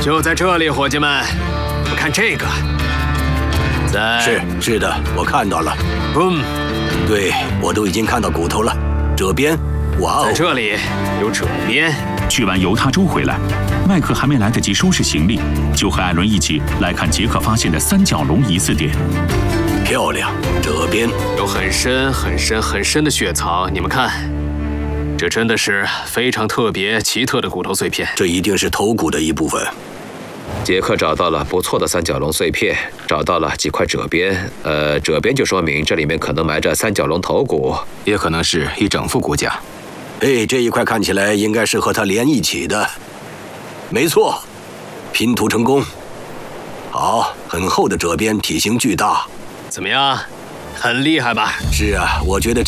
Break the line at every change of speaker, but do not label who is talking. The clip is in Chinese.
就在这里，伙计们，你们看这个。
是的，我看到了。对，我都已经看到骨头了。这边，哇哦，
在这里有这边。
去完犹他州回来，麦克还没来得及收拾行李，就和艾伦一起来看杰克发现的三角龙疑似点。
漂亮，这边
有很深、很深、很深的血槽，你们看。这真的是非常特别、奇特的骨头碎片。
这一定是头骨的一部分。
杰克找到了不错的三角龙碎片，找到了几块褶边。褶边就说明这里面可能埋着三角龙头骨，
也可能是一整副骨架。
这一块看起来应该是和它连一起的。没错，拼图成功。好，很厚的褶边，体型巨大。
怎么样？很厉害吧？
是啊，我觉得